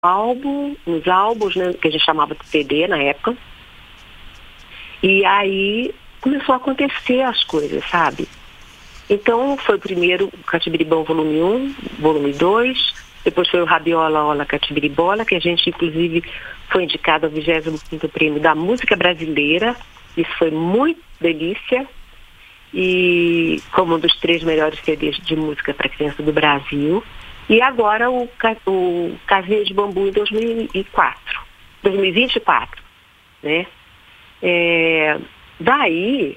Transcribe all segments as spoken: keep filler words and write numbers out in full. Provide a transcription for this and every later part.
álbum, nos álbuns, né, que a gente chamava de C D na época. E aí começou a acontecer as coisas, sabe? Então foi o primeiro o Catibiribão volume um, volume dois, depois foi o Rabiola Ola Catibiribola, que a gente inclusive foi indicado ao vigésimo quinto Prêmio da Música Brasileira. Isso foi muito delícia. E como um dos três melhores C Ds de música para criança do Brasil. E agora o, o Casinha de Bambu em dois mil e quatro, dois mil e vinte e quatro, né? É, daí,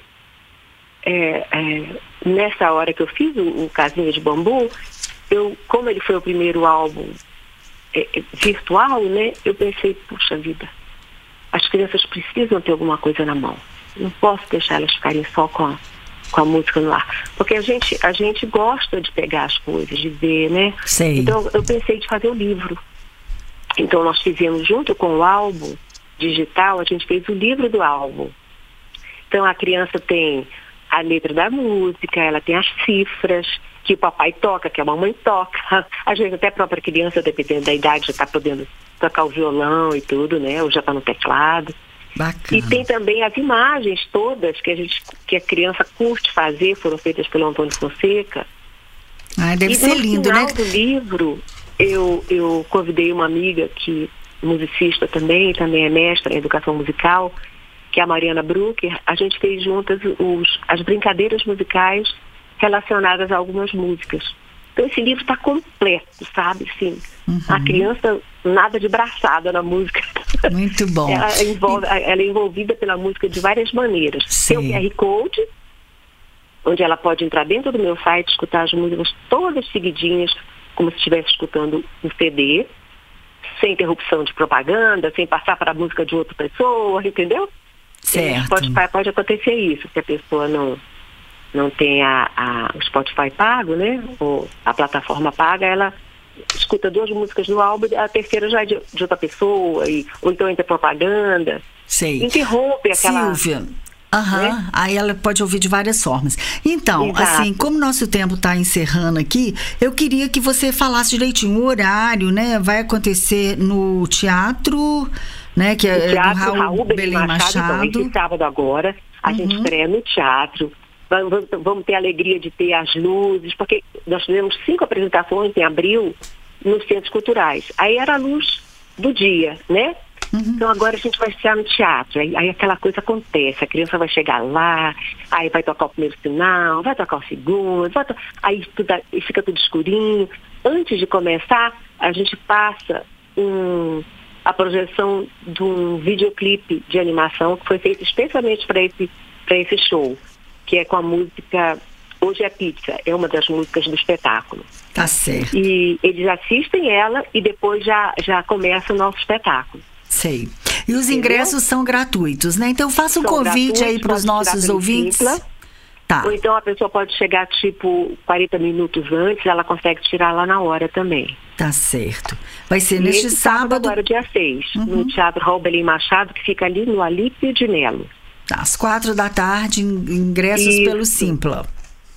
é, é, nessa hora que eu fiz o, o Casinha de Bambu, eu, como ele foi o primeiro álbum é, é, virtual, né? Eu pensei, puxa vida, as crianças precisam ter alguma coisa na mão. Não posso deixar elas ficarem só com a com a música no ar, porque a gente, a gente gosta de pegar as coisas, de ver, né? Sei. Então eu pensei de fazer o livro. Então nós fizemos junto com o álbum digital, a gente fez o livro do álbum. Então a criança tem a letra da música, ela tem as cifras que o papai toca, que a mamãe toca, às vezes até a própria criança, dependendo da idade, já está podendo tocar o violão e tudo, né? Ou já está no teclado. Bacana. E tem também as imagens todas que a, gente, que a criança curte fazer, foram feitas pelo Antônio Fonseca. Ai, deve e ser lindo, né? No final do livro, eu, eu convidei uma amiga que musicista também, também é mestra em educação musical, que é a Mariana Brucker. A gente fez juntas os, as brincadeiras musicais relacionadas a algumas músicas. Então esse livro está completo, sabe? Sim. Uhum. A criança, nada de braçada na música. Muito bom. Ela, envolve, ela é envolvida pela música de várias maneiras. Sim. Tem o Q R Code, onde ela pode entrar dentro do meu site, escutar as músicas todas seguidinhas, como se estivesse escutando um C D, sem interrupção de propaganda, sem passar para a música de outra pessoa, entendeu? Certo. Pode, pode acontecer isso, se a pessoa não... não tem a, a, o Spotify pago, né? Ou a plataforma paga, ela escuta duas músicas do álbum, a terceira já é de, de outra pessoa, e, ou então entra propaganda. Sei. Interrompe aquela... Silvia, aham, né? Aí ela pode ouvir de várias formas. Então, Exato. Assim, como nosso tempo está encerrando aqui, eu queria que você falasse direitinho o horário, né? Vai acontecer no teatro, né? Que é teatro, do Raul, Raul Belém Machado. Machado. Então, esse sábado agora, a Uhum. gente estreia no teatro. Vamos, vamos ter a alegria de ter as luzes, porque nós tivemos cinco apresentações em abril nos centros culturais. Aí era a luz do dia, né? Uhum. Então agora a gente vai estar no teatro. Aí, aí aquela coisa acontece, a criança vai chegar lá, aí vai tocar o primeiro sinal, vai tocar o segundo, vai to... aí tudo, fica tudo escurinho. Antes de começar, a gente passa um, a projeção de um videoclipe de animação que foi feito especialmente para esse, para esse show, que é com a música Hoje é Pizza, é uma das músicas do espetáculo. Tá certo. E eles assistem ela e depois já, já começa o nosso espetáculo. Sei. E os ingressos Entendeu? São gratuitos, né? Então faça um são convite aí para os nossos ouvintes. Simpla, tá. Ou então a pessoa pode chegar tipo quarenta minutos antes, ela consegue tirar lá na hora também. Tá certo. Vai ser e neste esse sábado. Agora, dia seis, uhum. no Teatro Raul Belém Machado, que fica ali no Alípio de Melo. Às quatro da tarde, ingressos isso. Pelo Simpla.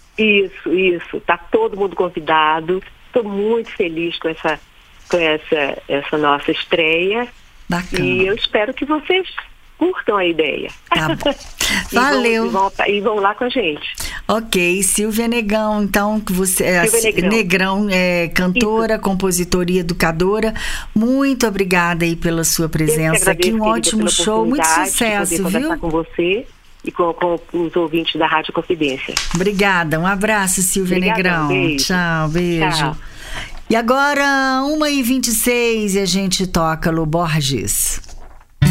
Isso, isso. Tá todo mundo convidado. Estou muito feliz com essa, com essa, essa nossa estreia. Bacana. E eu espero que vocês curtam a ideia. Tá bom. Valeu. E vão, e, vão, e vão lá com a gente. Ok, Silvia Negrão, então, que você é Silvia Negrão, Negrão é cantora, isso. compositora e educadora. Muito obrigada aí pela sua presença aqui. Um ótimo show, muito sucesso, de poder viu? Com você e com, com os ouvintes da Rádio Confidência. Obrigada, um abraço, Silvia Obrigada, Negrão. Beijo. Tchau, beijo. Tchau. E agora, uma e vinte e seis, e a gente toca Lu Borges.